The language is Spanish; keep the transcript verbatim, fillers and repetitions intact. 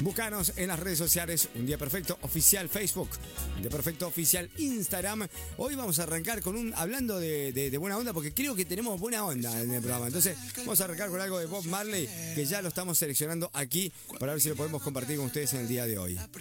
Búscanos en las redes sociales, Un Día Perfecto Oficial Facebook, Un Día Perfecto Oficial Instagram. Hoy vamos a arrancar con un, hablando de, de, de buena onda, porque creo que tenemos buena onda en el programa. Entonces, vamos a arrancar con algo de Bob Marley, que ya lo estamos seleccionando aquí para ver si lo podemos compartir con ustedes en el día de hoy.